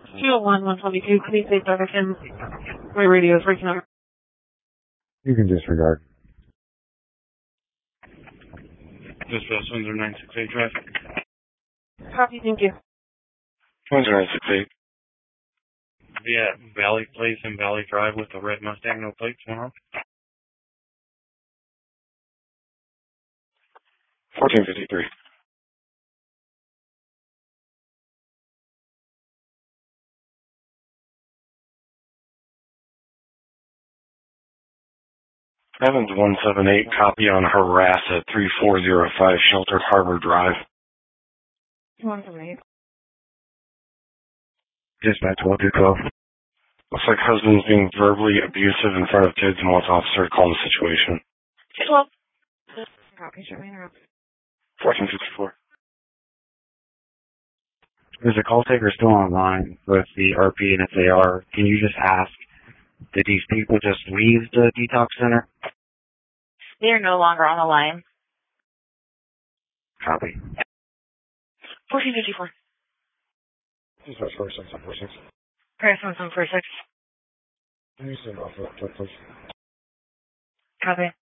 201, 122, please say direction. My radio is breaking up. You can disregard. Dispatch Windsor 968 traffic. Copy, thank you. Windsor 968. Yeah, Valley Place and Valley Drive with the red Mustang, no plates, 1 off. 1453. Evans 178, copy on harass at 3405 Sheltered Harbor Drive. 178. Dispatch 1212. Looks like husband's being verbally abusive in front of kids and wants officer to calm the situation. 12. Copy, show me around. 1454. There's a call taker still online with the RP and its AR. Can you just ask, did these people just leave the detox center? They are no longer on the line. Copy. 1454. Dispatch 4646. Press 1746. Can you send off that, please? Copy.